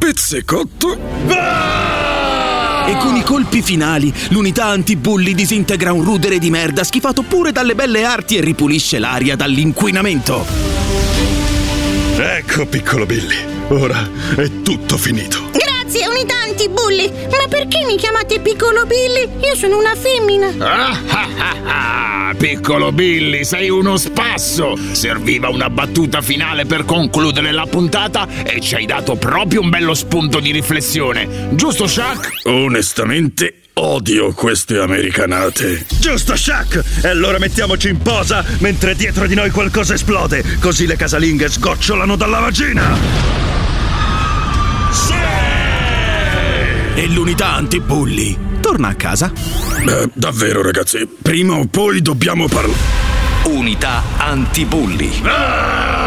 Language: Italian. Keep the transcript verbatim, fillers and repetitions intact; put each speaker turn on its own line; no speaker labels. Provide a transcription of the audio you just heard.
Pizzicotto.
E con i colpi finali, l'unità antibulli disintegra un rudere di merda schifato pure dalle belle arti e ripulisce l'aria dall'inquinamento.
Ecco, piccolo Billy, ora è tutto finito.
Grazie, unità antibulli. Ma perché mi chiamate piccolo Billy? Io sono una femmina.
Ah, ah, ah, ah, piccolo Billy, sei uno spasso. Serviva una battuta finale per concludere la puntata e ci hai dato proprio un bello spunto di riflessione. Giusto, Shaq?
Onestamente odio queste americanate.
Giusto, Shaq! E allora mettiamoci in posa mentre dietro di noi qualcosa esplode, così le casalinghe sgocciolano dalla vagina.
Sì! E l'unità antibulli torna a casa.
Beh, davvero, ragazzi, prima o poi dobbiamo parlare.
Unità antibulli.
Ah!